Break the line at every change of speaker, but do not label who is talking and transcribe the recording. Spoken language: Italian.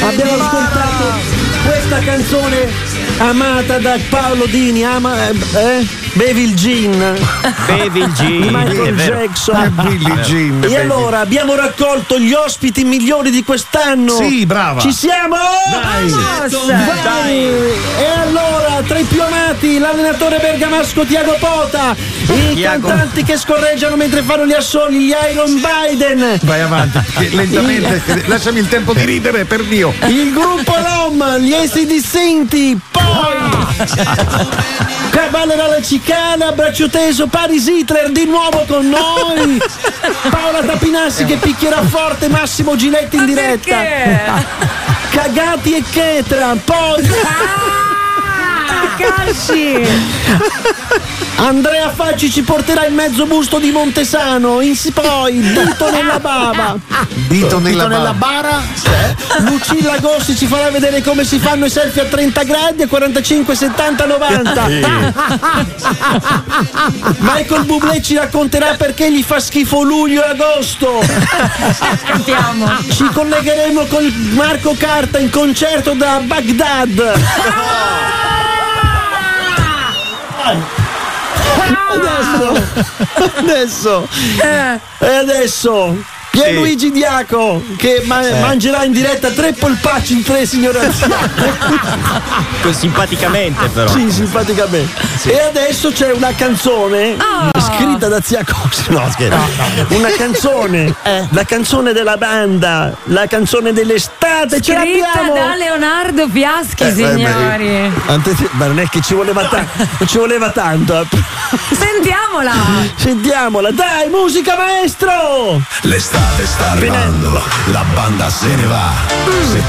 Abbiamo ascoltato questa canzone amata da Paolo Dini, Bevi il gin.
Bevi il gin.
Di Michael Jackson.
Billie Jean.
E allora abbiamo raccolto gli ospiti migliori di quest'anno.
Sì, brava.
Ci siamo? Vai. E allora, tra i più amati, l'allenatore bergamasco Tiago Pota, i cantanti che scorreggiano mentre fanno gli assoli, gli Iron Biden.
Vai avanti, lentamente, lasciami il tempo di ridere, per Dio.
Il gruppo LOM, gli AC/DC, poi cavallerà la cicala, braccio teso, Paris Hitler di nuovo con noi, Paola Tapinassi che picchierà forte Massimo Giletti in diretta. Cagati e Chetra, poi
Calci.
Andrea Facci ci porterà il mezzo busto di Montesano, poi dito nella bava.
Dito nella bara.
Lucilla Gossi ci farà vedere come si fanno i selfie a 30 gradi, a 45, 70, 90. Michael Bublé ci racconterà perché gli fa schifo luglio e agosto.
Cantiamo.
Ci collegheremo con Marco Carta in concerto da Baghdad. Adesso Pierluigi Diaco che mangerà in diretta 3 polpacci in 3, signora anziana.
Simpaticamente però.
Sì, simpaticamente. Sì. E adesso c'è una canzone scritta da Zia Cosi. No, scherzo. No. Una canzone, la canzone della banda, la canzone dell'estate. Ce l'abbiamo
da Leonardo Fiaschi, signori.
Ma non è che ci voleva tanto. Non ci voleva tanto. Sentiamola, dai, musica maestro!
L'estate sta arrivando, la banda se ne va.